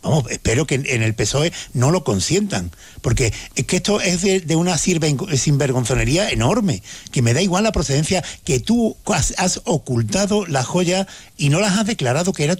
Vamos, espero que en el PSOE no lo consientan, porque es que esto es de una sinvergonzonería enorme, que me da igual la procedencia, que tú has ocultado la joya y no las has declarado que era